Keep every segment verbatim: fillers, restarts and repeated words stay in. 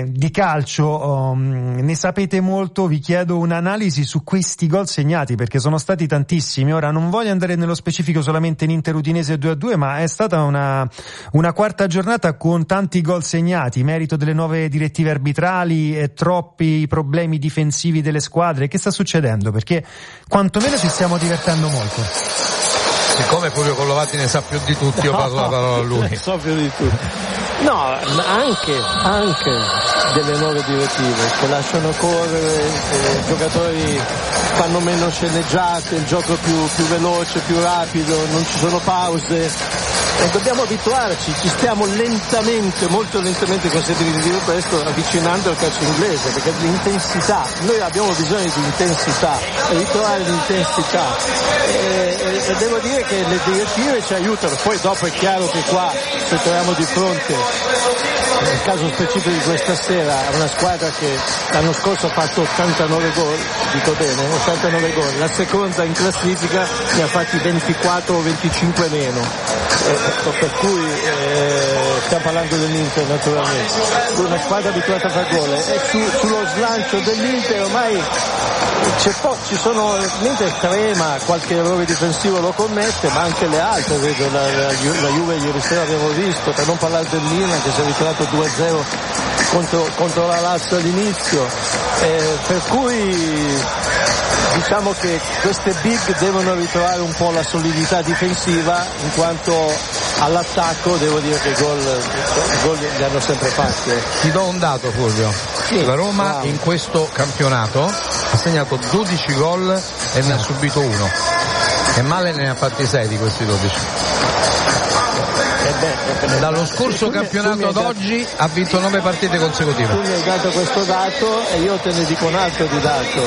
di calcio um, ne sapete molto, vi chiedo un'analisi su questi gol segnati, perché sono stati tantissimi. Ora non voglio andare nello specifico solamente in Inter Udinese due a due, ma è stata una una quarta giornata con tanti gol segnati, merito delle nuove direttive arbitrali e troppi problemi difensivi delle squadre. Che sta succedendo? Perché quantomeno ci stiamo divertendo molto. Siccome Fulvio Collovati ne sa più di tutti, io passo la parola a lui. So più di tutti. No, anche, anche delle nuove direttive che lasciano correre, eh, i giocatori fanno meno sceneggiate, il gioco più, più veloce, più rapido, non ci sono pause. E dobbiamo abituarci, ci stiamo lentamente, molto lentamente, consentimi di dire questo, avvicinando al calcio inglese, perché l'intensità, noi abbiamo bisogno di intensità, e ritrovare l'intensità. E, e, e devo dire che le direttive ci aiutano, poi dopo è chiaro che qua ci troviamo di fronte, nel caso specifico di questa sera, a una squadra che l'anno scorso ha fatto ottantanove gol, dico bene, ottantanove gol, la seconda in classifica ne ha fatti ventiquattro o venticinque meno. Ecco, per cui eh, stiamo parlando dell'Inter naturalmente, una squadra abituata a fare gol, e su, sullo slancio dell'Inter ormai c'è po- ci sono, l'Inter trema, qualche errore difensivo lo commette, ma anche le altre, vedo la, la, la Juve ieri sera abbiamo visto, per non parlare del Milan che si è ritirato due a zero contro, contro la Lazio all'inizio, eh, per cui diciamo che queste big devono ritrovare un po' la solidità difensiva, in quanto all'attacco devo dire che i gol, i gol li hanno sempre fatti. Ti do un dato, Fulvio. Sì, la Roma bravo. In questo campionato ha segnato dodici gol e ne ha subito uno. E Male ne ha fatti sei di questi dodici. Dallo scorso campionato ad oggi ha vinto nove partite consecutive. Tu mi hai dato questo dato e io te ne dico un altro di dato.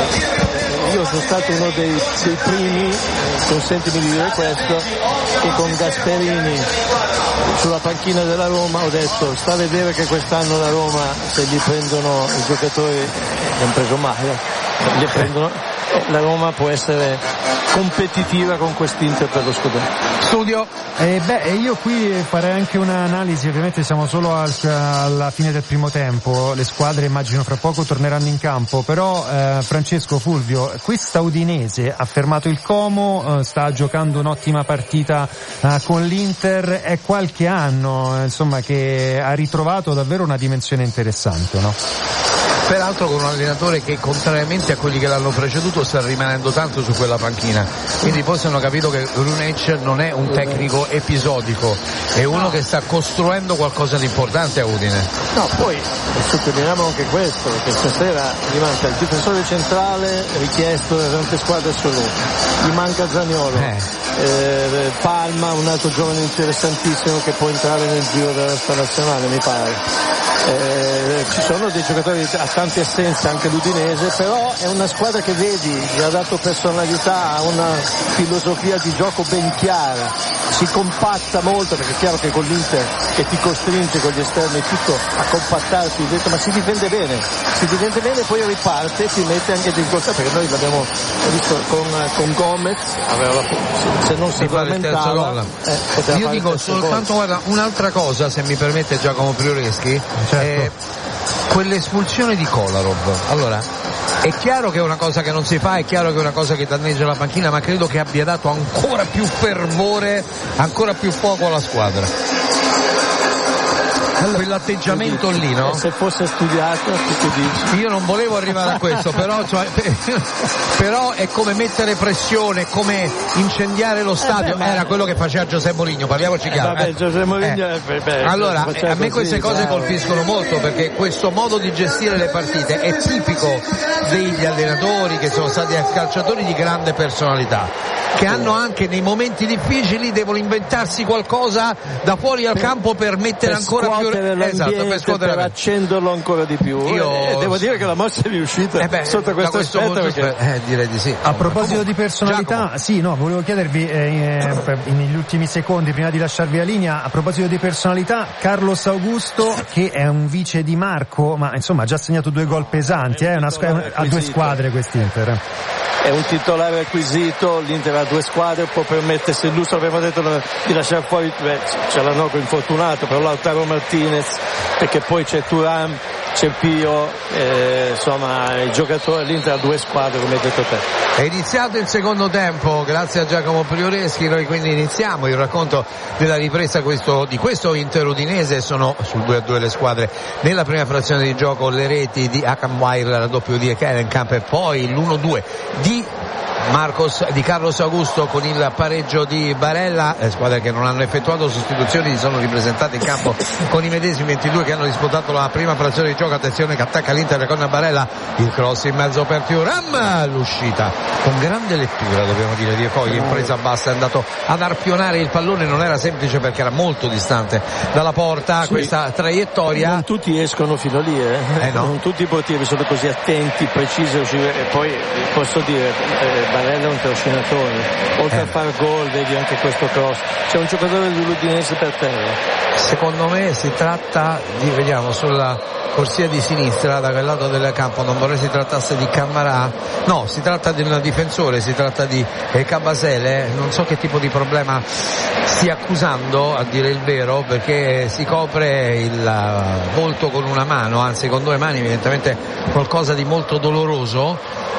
Io sono stato uno dei, dei primi, consentimi di dire questo, che con Gasperini sulla panchina della Roma ho detto sta a vedere che quest'anno la Roma, se gli prendono i giocatori, li hanno preso male, li prendono, la Roma può essere competitiva con quest'Inter per lo scudetto. Studio. Eh beh, io qui farei anche un'analisi, ovviamente siamo solo al, alla fine del primo tempo, le squadre immagino fra poco torneranno in campo, però eh, Francesco, Fulvio, questa Udinese ha fermato il Como, eh, sta giocando un'ottima partita eh, con l'Inter, è qualche anno eh, insomma che ha ritrovato davvero una dimensione interessante, no? Peraltro con un allenatore che contrariamente a quelli che l'hanno preceduto sta rimanendo tanto su quella panchina, quindi forse hanno capito che Runec non è un tecnico episodico, è uno che sta costruendo qualcosa di importante a Udine. No, poi sottolineiamo anche questo, che stasera gli manca il difensore centrale richiesto da tante squadre assoluto, gli manca Zaniolo, eh. Eh, Palma, un altro giovane interessantissimo che può entrare nel giro della resta nazionale, mi pare. Eh, ci sono dei giocatori a tante assenze, anche l'Udinese, però è una squadra che vedi, gli ha dato personalità, ha una filosofia di gioco ben chiara, si compatta molto, perché è chiaro che con l'Inter che ti costringe con gli esterni tutto a compattarti dentro, ma si difende bene, si difende bene e poi riparte e ti mette anche in difficoltà, perché noi l'abbiamo visto con, con Gomez, aveva, se non si addormentava, eh, io dico soltanto, guarda, un'altra cosa, se mi permette Giacomo Prioreschi. Certo. Eh, quell'espulsione di Kolarov, allora è chiaro che è una cosa che non si fa, è chiaro che è una cosa che danneggia la panchina, ma credo che abbia dato ancora più fervore, ancora più fuoco alla squadra. Quell'atteggiamento lì, no? Se fosse studiato, che dici? Io non volevo arrivare a questo, però, cioè, però è come mettere pressione, come incendiare lo stadio. Eh beh, era quello che faceva Giuseppe Mourinho, parliamoci chiaro. Eh, vabbè, Giuseppe Mourinho, eh. Eh. Beh, allora, a me queste così, cose bravo. colpiscono molto, perché questo modo di gestire le partite è tipico degli allenatori che sono stati calciatori di grande personalità, che hanno anche nei momenti difficili devono inventarsi qualcosa da fuori al campo per mettere per ancora più, esatto, per, per accenderlo ancora di più. Io eh, devo dire che la mossa è riuscita eh beh, sotto questo, questo aspetto, perché... eh, direi di sì. A proposito di personalità, Giacomo. sì, no, volevo chiedervi eh, negli ultimi secondi prima di lasciarvi la linea, a proposito di personalità, Carlos Augusto, che è un vice di Marco, ma insomma ha già segnato due gol pesanti, eh, una squ- ha due squadre quest'Inter. È un titolare acquisito, l'Inter ha due squadre, può permettersi il lusso, abbiamo detto di lasciare fuori, beh, c'è la Noco infortunato, però Lautaro Martinez, perché poi c'è Thuram, c'è Pio, eh, insomma i giocatori, l'Inter ha due squadre come hai detto te. È iniziato il secondo tempo, grazie a Giacomo Prioreschi, noi quindi iniziamo il racconto della ripresa questo, di questo Inter Udinese. Sono sul due a due le squadre nella prima frazione di gioco, le reti di Akanwire, la doppio di Kerenkamp e poi l'uno due di Marcos, di Carlos Augusto con il pareggio di Barella. Le squadre che non hanno effettuato sostituzioni sono ripresentate in campo con i medesimi ventidue che hanno disputato la prima frazione di gioco. Attenzione che attacca l'Inter con Barella, il cross in mezzo per Thuram, l'uscita con grande lettura dobbiamo dire di Ecoi, in presa bassa è andato ad arpionare il pallone, non era semplice perché era molto distante dalla porta, sì, questa traiettoria. Non tutti escono fino lì, eh? Eh no. Non tutti i portieri sono così attenti, precisi, e poi posso dire eh, Barella è un trascinatore, oltre eh. a far gol vedi anche questo cross, c'è un giocatore dell'Udinese per terra. Secondo me si tratta di, vediamo sulla corsia di sinistra da quel lato del campo, non vorrei si trattasse di Cammarà, no, si tratta di un difensore, si tratta di eh, Cabasele, non so che tipo di problema stia accusando a dire il vero, perché si copre il volto con una mano, anzi con due mani, evidentemente qualcosa di molto doloroso.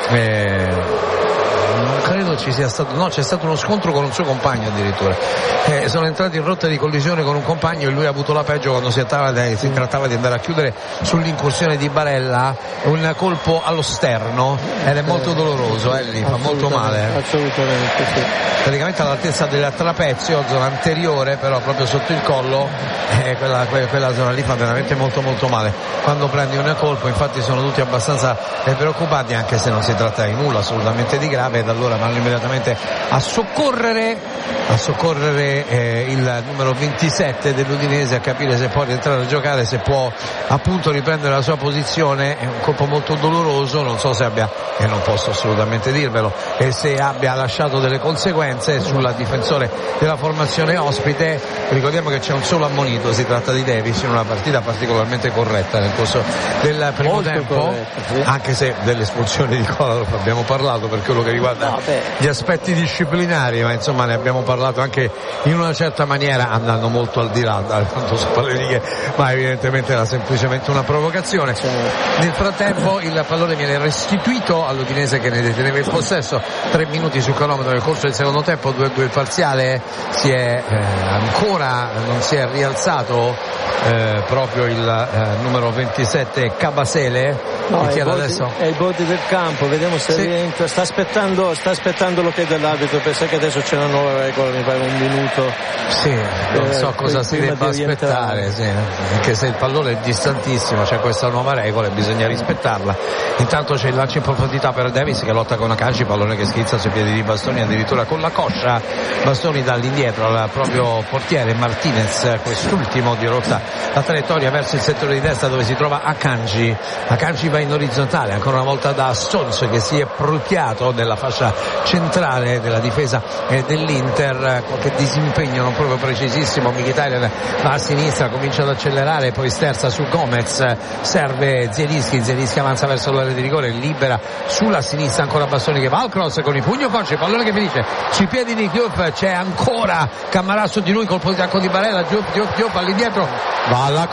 eh, Non credo ci sia stato, no, c'è stato uno scontro con un suo compagno addirittura. Eh, sono entrati in rotta di collisione con un compagno e lui ha avuto la peggio quando si trattava, di, si trattava di andare a chiudere sull'incursione di Barella, un colpo allo sterno ed è molto doloroso, eh, lì, fa molto male. Eh. Assolutamente, sì. Praticamente all'altezza del trapezio, zona anteriore, però proprio sotto il collo, eh, quella, quella, quella zona lì fa veramente molto molto male. Quando prendi un colpo, infatti sono tutti abbastanza eh, preoccupati, anche se non si tratta di nulla assolutamente di grave, ed allora vanno immediatamente a soccorrere a soccorrere eh, il numero ventisette dell'Udinese, a capire se può rientrare a giocare, se può appunto riprendere la sua posizione. È un colpo molto doloroso, non so se abbia, e non posso assolutamente dirvelo, e se abbia lasciato delle conseguenze sul difensore della formazione ospite. Ricordiamo che c'è un solo ammonito, si tratta di Davis, in una partita particolarmente corretta nel corso del primo Molto tempo, corretto, sì. Anche se delle espulsioni di Kolarov abbiamo parlato per quello che riguarda no, gli aspetti disciplinari, ma insomma ne abbiamo parlato anche in una certa maniera, andando molto al di là da quanto so le righe, ma evidentemente era semplicemente una provocazione. Certo. Nel frattempo il pallone viene restituito all'Udinese che ne deteneva il possesso, tre minuti sul cronometro nel corso del secondo tempo, due a due il parziale. Si è eh, ancora non si è rialzato eh, proprio il eh, numero ventisette Cabasele, no, che è, il adesso è il body del campo, vediamo se sì. rientra, sta aspettando sta aspettando l'ok dell'arbitro, pensa che adesso c'è una nuova regola, mi pare un minuto. Sì, non so eh, cosa si debba aspettare, sì, anche se il pallone è distantissimo, c'è questa nuova regola e bisogna rispettarla. Intanto c'è il lancio in profondità per Davis che lotta con Akanji, pallone che schizza sui piedi di Bastoni, addirittura con la coscia. Bastoni dall'indietro al proprio portiere Martinez, quest'ultimo dirotta la traiettoria verso il settore di destra dove si trova Akanji. Akanji va in orizzontale ancora una volta da Stones che si è propiato della fascia centrale della difesa dell'Inter, qualche disimpegno non proprio precisissimo. Mkhitaryan va a sinistra, comincia ad accelerare, poi sterza su Gomez, serve Zielinski, Zielinski avanza verso l'area di rigore, libera sulla sinistra ancora Bastoni che va al cross con il pugno Conci, pallone che finisce sui piedi di Diop, c'è ancora Cammarà su di lui, colpo di tacco di Barella, Diop, Diop, Diop all'indietro, va alla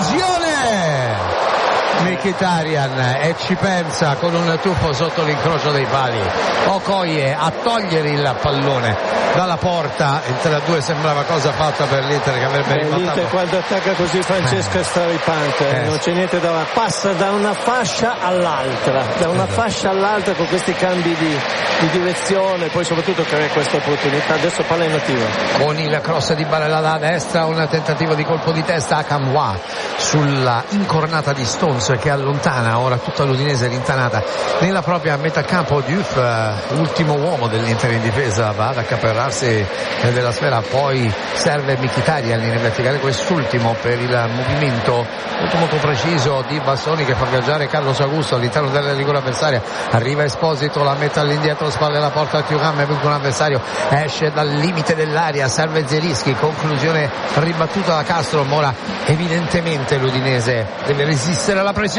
conclusione Mkhitaryan e ci pensa con un tuffo sotto l'incrocio dei pali. Okoye a togliere il pallone dalla porta, il tre a due sembrava cosa fatta per l'Inter che avrebbe ribaltato. L'Inter quando attacca così Francesco eh. è straripante, eh. non c'è niente da passa da una fascia all'altra, da una esatto. fascia all'altra con questi cambi di, di direzione, poi soprattutto crea questa opportunità. Adesso palla inattiva. Con il cross di Barella da destra, un tentativo di colpo di testa a Camwa sulla incornata di Stones che allontana ora tutta l'Udinese rintanata nella propria metà campo. Diouf, ultimo uomo dell'Inter in difesa, va ad accaparrarsi della sfera, poi serve Mkhitaryan in investigare quest'ultimo per il movimento molto molto preciso di Bastoni che fa viaggiare Carlos Augusto all'interno della rigore avversaria. Arriva Esposito, la mette all'indietro, spalle alla porta a Thuram, è un avversario, esce dal limite dell'area, serve Zielinski, conclusione ribattuta da Castro. Ora evidentemente l'Udinese deve resistere alla pressione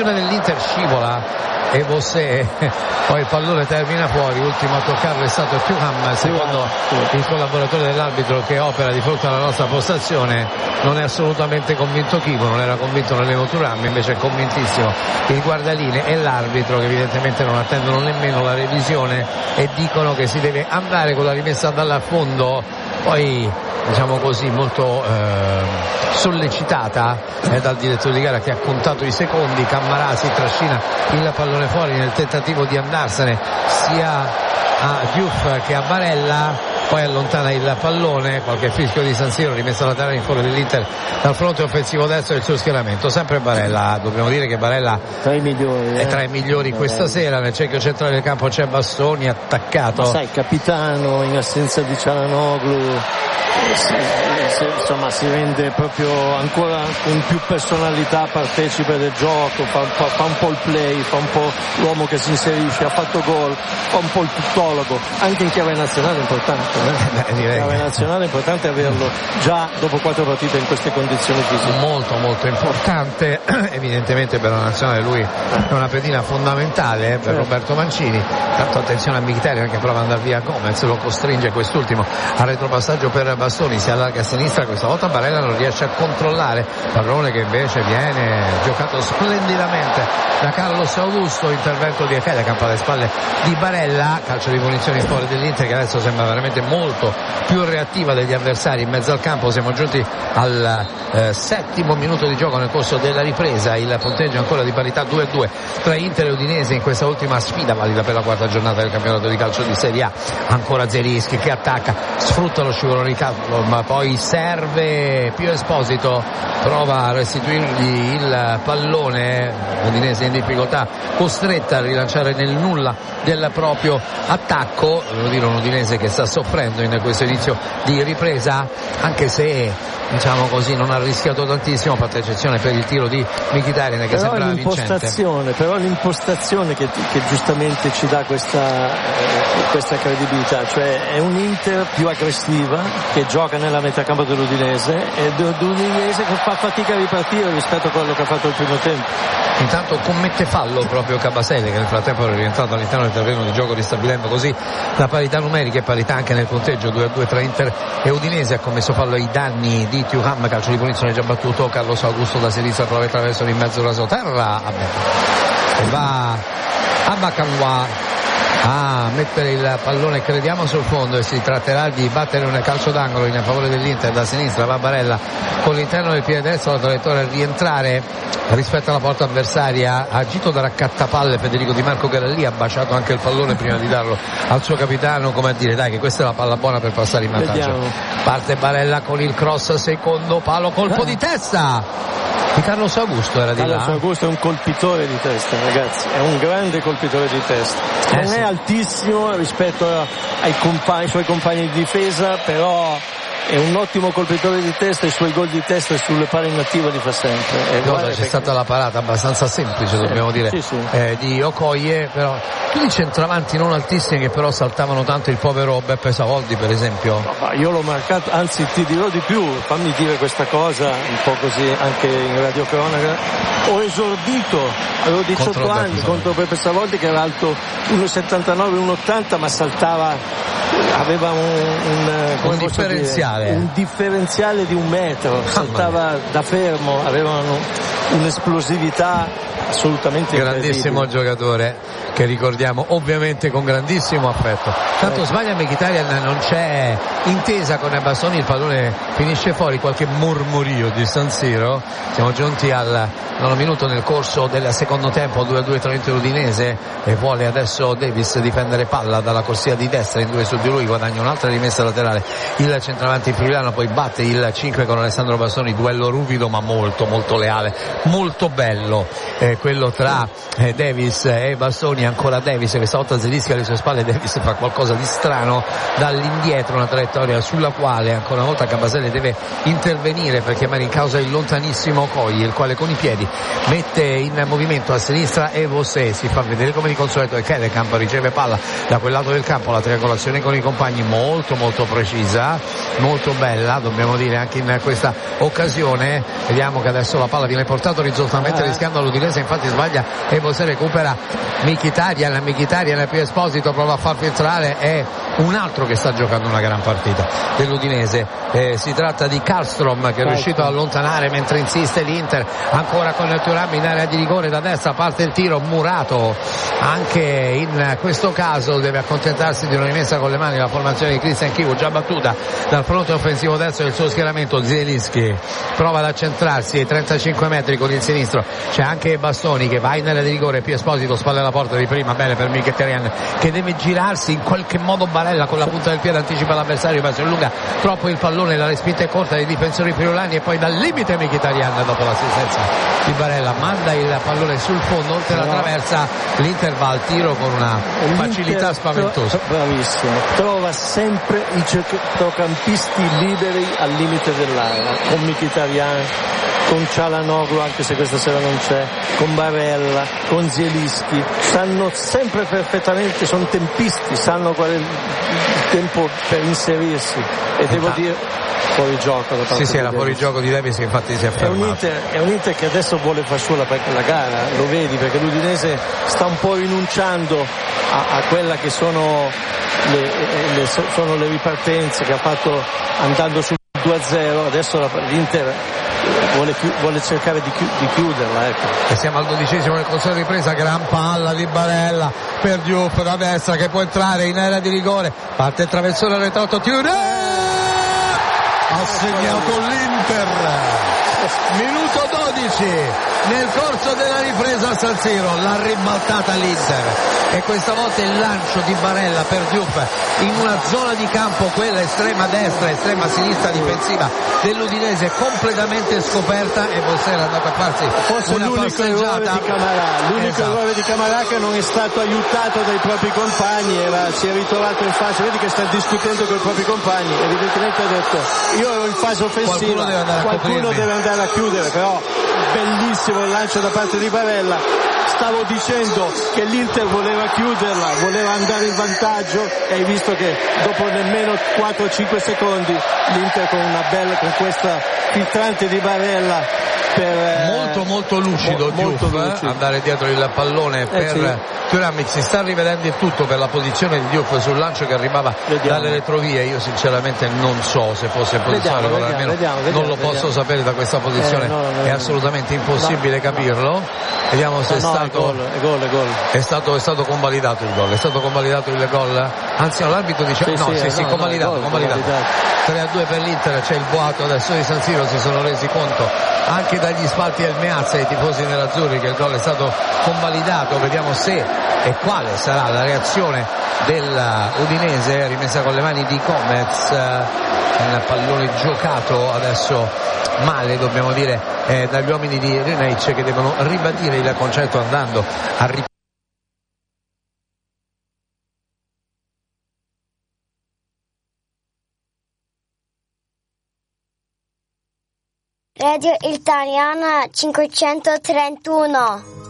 attenzione dell'Inter, scivola e Bossé, poi il pallone termina fuori, ultimo a toccarlo è stato Thuram, secondo il collaboratore dell'arbitro che opera di fronte alla nostra postazione. Non è assolutamente convinto Chico, non era convinto Nellemo Thuram, invece è convintissimo il guardaline e l'arbitro, che evidentemente non attendono nemmeno la revisione e dicono che si deve andare con la rimessa dal fondo. Poi diciamo così molto eh, sollecitata eh, dal direttore di gara, che ha contato i secondi. Cammarà si trascina il pallone fuori nel tentativo di andarsene sia a Diouf che a Barella, poi allontana il pallone, qualche fischio di San Siro, rimessa laterale in fuori dell'Inter dal fronte offensivo destro del suo schieramento. Sempre Barella, dobbiamo dire che Barella tra i migliori, è tra i migliori eh. questa sera. Nel cerchio centrale del campo c'è Bastoni attaccato, ma sai, capitano in assenza di Cialanoglu, si, si, insomma si rende proprio ancora con più personalità partecipe del gioco, fa, fa, fa un po' il play, fa un po' l'uomo che si inserisce, ha fatto gol, fa un po' il tuttologo, anche in chiave nazionale è importante. Eh? Direi la nazionale è importante averlo già dopo quattro partite in queste condizioni fisiche. Molto molto importante, evidentemente per la nazionale lui è una pedina fondamentale eh, per certo. Roberto Mancini. Tanto attenzione a Mkhitaryan che prova ad andare via Gomez, lo costringe quest'ultimo al retropassaggio per Bastoni, si allarga a sinistra, questa volta Barella non riesce a controllare, pallone che invece viene giocato splendidamente da Carlos Augusto, intervento di Ekelekamp alle spalle di Barella, calcio di punizione in fuori dell'Inter che adesso sembra veramente molto più reattiva degli avversari in mezzo al campo. Siamo giunti al eh, settimo minuto di gioco nel corso della ripresa, il punteggio ancora di parità due a due tra Inter e Udinese in questa ultima sfida valida per la quarta giornata del campionato di calcio di Serie A. Ancora Zelinski che attacca, sfrutta lo scivolone di calcio, ma poi serve Pio Esposito, prova a restituirgli il pallone, Udinese in difficoltà, costretta a rilanciare nel nulla del proprio attacco. Devo dire un Udinese che sta soffrendo in questo inizio di ripresa, anche se diciamo così non ha rischiato tantissimo, fatta eccezione per il tiro di Mkhitaryan che sembra vincente. Però l'impostazione che, che giustamente ci dà questa, eh, questa credibilità, cioè è un Inter più aggressiva che gioca nella metà campo dell'Udinese ed un Udinese che fa fatica a ripartire rispetto a quello che ha fatto il primo tempo. Intanto commette fallo proprio Kabasele, che nel frattempo è rientrato all'interno del terreno di gioco, ristabilendo così la parità numerica e parità anche nel punteggio due a due tra Inter e Udinese. Ha commesso fallo ai danni di Thuram, calcio di punizione già battuto. Carlos Augusto da sinistra prova attraverso in mezzo rasoterra e va a Bakanwa a mettere il pallone, crediamo, sul fondo, e si tratterà di battere un calcio d'angolo in favore dell'Inter. Da sinistra va Barella con l'interno del piede destro, la traiettoria a rientrare rispetto alla porta avversaria, agito da raccattapalle Federico Di Marco, che era lì, ha baciato anche il pallone prima di darlo al suo capitano, come a dire dai che questa è la palla buona per passare in vantaggio. Vediamo. Parte Barella con il cross, secondo palo, colpo di testa di Carlos Augusto, era di Carlos là. Carlos Augusto è un colpitore di testa, ragazzi, è un grande colpitore di testa. Eh, non sì. è altissimo rispetto ai, compagni, ai suoi compagni di difesa, però è un ottimo colpitore di testa, i suoi gol di testa sulle pari inattiva li fa sempre. No, c'è perché... stata la parata abbastanza semplice, sì, dobbiamo dire, sì, sì. Eh, di Okoye, però tutti i centravanti non altissimi che però saltavano tanto, il povero Beppe Savoldi per esempio. No, io l'ho marcato, anzi ti dirò di più, fammi dire questa cosa un po' così anche in radiocronaca. Ho esordito, avevo diciotto contro anni Beppe contro Beppe Savoldi, che era alto uno virgola settantanove uno virgola ottanta, ma saltava, aveva un, un, un differenziale dire, un differenziale di un metro, saltava da fermo, avevano un'esplosività assolutamente grandissimo giocatore che ricordiamo ovviamente con grandissimo affetto. Tanto sbaglia Mkhitaryan, non c'è intesa con Bastoni, il pallone finisce fuori, qualche mormorio di San Siro. Siamo giunti al nono minuto nel corso del secondo tempo, due a due tra Inter e Udinese, e vuole adesso Davis difendere palla dalla corsia di destra, in due su di lui, guadagna un'altra rimessa laterale il centravanti friulano, poi batte il cinque con Alessandro Bastoni, duello ruvido ma molto molto leale, molto bello eh, quello tra eh, Davis e Bastoni. Ancora Davis, questa volta Zelinski alle sue spalle, Davis fa qualcosa di strano dall'indietro, una traiettoria sulla quale ancora una volta Kabasele deve intervenire per chiamare in causa il lontanissimo Okoye, il quale con i piedi mette in movimento a sinistra e Bossé si fa vedere come di consueto, e Ekelekamp riceve palla da quel lato del campo, la triangolazione con i compagni molto molto precisa, molto bella dobbiamo dire anche in questa occasione. Vediamo che adesso la palla viene portata orizzontalmente rischiando all'Udinese in infatti sbaglia e Bosè recupera Mkhitaryan, Mkhitaryan più Esposito, prova a far filtrare, è un altro che sta giocando una gran partita dell'Udinese, eh, si tratta di Karlstrom che è riuscito ad allontanare mentre insiste l'Inter, ancora con Thuram in area di rigore da destra, parte il tiro, Murato anche in questo caso deve accontentarsi di una rimessa con le mani, la formazione di Christian Chivu già battuta dal fronte offensivo destro del suo schieramento. Zielinski prova ad accentrarsi ai trentacinque metri con il sinistro, c'è anche Bastoni che va in area di rigore, più Esposito, spalle alla porta di prima, bene per Mkhitaryan che deve girarsi in qualche modo, Barella con la punta del piede anticipa l'avversario ma si allunga troppo il pallone, la respinta è corta dei difensori friulani e poi dal limite Mkhitaryan dopo l'assistenza di Barella manda il pallone sul fondo oltre la traversa, l'Inter va al tiro con una facilità spaventosa. Bravissimo, trova sempre i centrocampisti liberi al limite dell'area, con Mkhitaryan, con Çalhanoğlu anche se questa sera non c'è, con Barella, con Zielinski, sanno sempre perfettamente, sono tempisti, sanno qual è il tempo per inserirsi e devo ah. dire fuori gioco da parte sì sì era di fuori gioco di Davis che infatti si è fermato. È un Inter, è un Inter che adesso vuole far sua la, la gara, lo vedi, perché l'Udinese sta un po' rinunciando a, a quella che sono le, le, sono le ripartenze che ha fatto andando sul due a zero, adesso l'Inter vuole, vuole cercare di, di chiuderla, ecco. E siamo al dodicesimo del corso di ripresa, gran palla di Barella per Diouf da destra che può entrare in area di rigore, parte il traversone al retratto, Thuram ha segnato l'Inter, minuto dodici nel corso della ripresa a San Siro, l'ha ribaltata l'Inter e questa volta il lancio di Barella per Diouf in una zona di campo, quella estrema destra, estrema sinistra difensiva dell'Udinese completamente scoperta e Bosè è andato a farsi forse una l'unico errore di Camarà, l'unico esatto. errore di Camarà che non è stato aiutato dai propri compagni, era, si è ritrovato in fase, vedi che sta discutendo con i propri compagni, evidentemente ha detto io ero in fase offensiva, qualcuno deve andare, qualcuno a, deve andare a chiudere, però bellissimo il lancio da parte di Barella. Stavo dicendo che l'Inter voleva chiuderla, voleva andare in vantaggio e hai visto che dopo nemmeno quattro cinque secondi l'Inter con una bella, con questa filtrante di Barella per, molto molto lucido, mo, molto Diouf, lucido. andare dietro il pallone per eh sì. Thuram, si sta rivedendo il tutto per la posizione di Diouf sul lancio che arrivava vediamo. dalle retrovie, io sinceramente non so se fosse in posizione, vediamo, almeno vediamo, vediamo, non lo vediamo. posso sapere da questa posizione, eh, no, no, no, è assolutamente impossibile no. capirlo, vediamo se no, è no, stato è gol, è gol, è gol. È stato, è stato convalidato il gol, è stato convalidato il gol, anzi no, l'arbitro dice sì, no, sì, sì, sì no, convalidato, no, convalidato. convalidato. tre a due per l'Inter, c'è il boato adesso di San Siro, si sono resi conto anche dagli spalti del Meazza i tifosi nerazzurri che il gol è stato convalidato, vediamo se e quale sarà la reazione dell'Udinese, rimessa con le mani di Gomez, il pallone giocato adesso male dobbiamo dire eh, dagli uomini di Rinec che devono ribadire il concetto andando a ripetere. Radio Italiana cinquecentotrentuno.